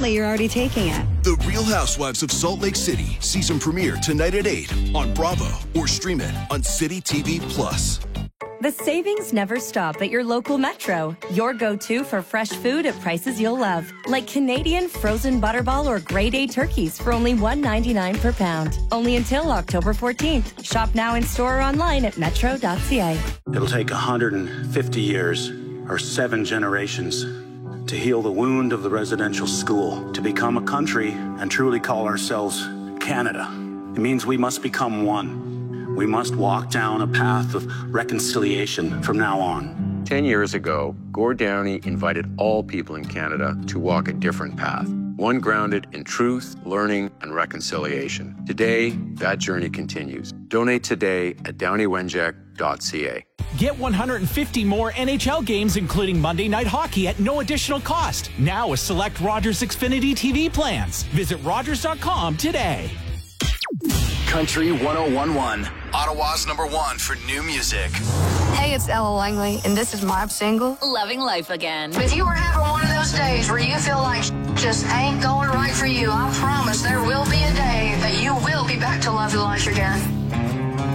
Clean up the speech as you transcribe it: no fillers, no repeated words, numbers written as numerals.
Apparently, you're already taking it. The Real Housewives of Salt Lake City, season premiere tonight at 8 on Bravo or stream it on City TV Plus. The savings never stop at your local Metro. Your go-to for fresh food at prices you'll love. Like Canadian frozen butterball or grade A turkeys for only $1.99 per pound. Only until October 14th. Shop now in store or online at metro.ca. It'll take 150 years or 7 generations to heal the wound of the residential school, to become a country and truly call ourselves Canada. It means we must become one. We must walk down a path of reconciliation from now on. 10 years ago, Gord Downie invited all people in Canada to walk a different path, one grounded in truth, learning, and reconciliation. Today, that journey continues. Donate today at downeywenjack.ca. Get 150 more NHL games, including Monday Night Hockey, at no additional cost. Now with select Rogers Xfinity TV plans. Visit Rogers.com today. Country 101.1, Ottawa's #1 for new music. Hey, it's Ella Langley, and this is my single, Loving Life Again. If you are having one of those days where you feel like just ain't going right for you, I promise there will be a day that you will be back to loving life again.